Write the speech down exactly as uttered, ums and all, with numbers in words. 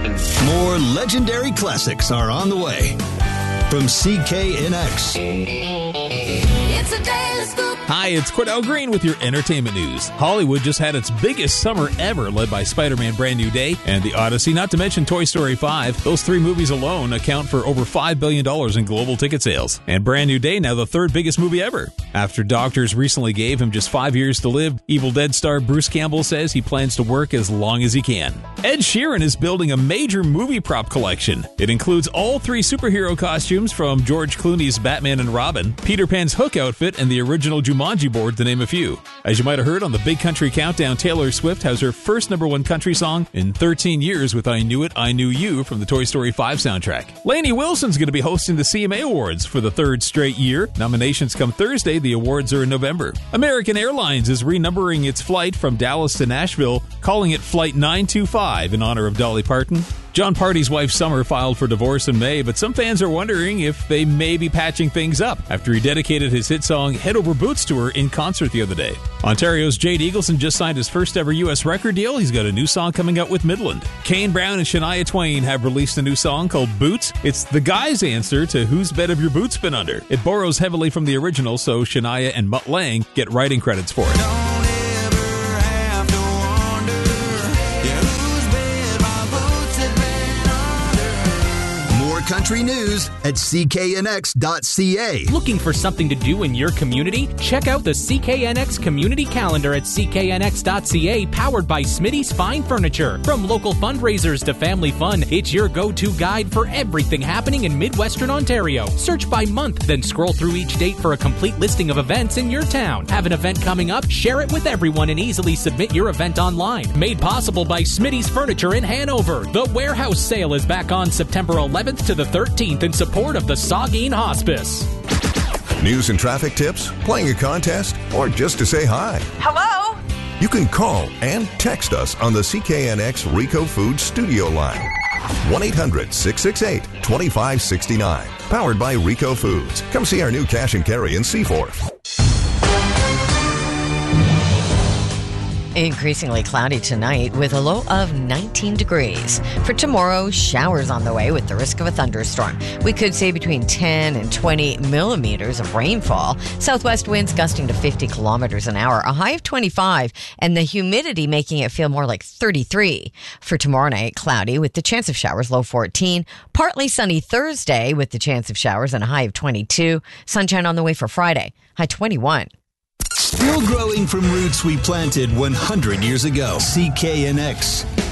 More legendary classics are on the way from C K N X. It's a daily scoop. Hi, it's Cordell Green with your entertainment news. Hollywood just had its biggest summer ever, led by Spider-Man Brand New Day and The Odyssey, not to mention Toy Story five. Those three movies alone account for over five billion dollars in global ticket sales. And Brand New Day now the third biggest movie ever. After doctors recently gave him just five years to live, Evil Dead star Bruce Campbell says he plans to work as long as he can. Ed Sheeran is building a major movie prop collection. It includes all three superhero costumes from George Clooney's Batman and Robin, Peter Pan's Hook outfit, and the original Jumanji board, to name a few. As you might have heard on the Big Country Countdown, Taylor Swift has her first number one country song in thirteen years with I Knew It, I Knew You from the Toy Story five soundtrack. Lainey Wilson's going to be hosting the C M A Awards for the third straight year. Nominations come Thursday. The awards are in November. American Airlines is renumbering its flight from Dallas to Nashville, calling it Flight nine two five in honor of Dolly Parton. John Party's wife Summer filed for divorce in May, but some fans are wondering if they may be patching things up after he dedicated his hit song Head Over Boots to her in concert the other day. Ontario's Jade Eagleson just signed his first ever U S record deal. He's got a new song coming out with Midland. Kane Brown and Shania Twain have released a new song called Boots. It's the guy's answer to Whose Bed Have Your Boots Been Under? It borrows heavily from the original, so Shania and Mutt Lange get writing credits for it. Country news at C K N X dot C A. Looking for something to do in your community? Check out the C K N X Community Calendar at C K N X dot C A, powered by Smitty's Fine Furniture. From local fundraisers to family fun, it's your go-to guide for everything happening in Midwestern Ontario. Search by month, then scroll through each date for a complete listing of events in your town. Have an event coming up? Share it with everyone and easily submit your event online. Made possible by Smitty's Furniture in Hanover. The warehouse sale is back on September eleventh to the thirteenth in support of the Saugeen Hospice. News and traffic tips, playing a contest, or just to say hi. Hello? You can call and text us on the C K N X Rico Foods studio line. one eight hundred six six eight two five six nine. Powered by Rico Foods. Come see our new cash and carry in Seaforth. Increasingly cloudy tonight with a low of nineteen degrees. For tomorrow, showers on the way with the risk of a thunderstorm. We could see between ten and twenty millimeters of rainfall. Southwest winds gusting to fifty kilometers an hour, a high of twenty-five, and the humidity making it feel more like thirty-three. For tomorrow night, cloudy with the chance of showers, low fourteen. Partly sunny Thursday with the chance of showers and a high of twenty-two. Sunshine on the way for Friday, high twenty-one. Still growing from roots we planted one hundred years ago. C K N X.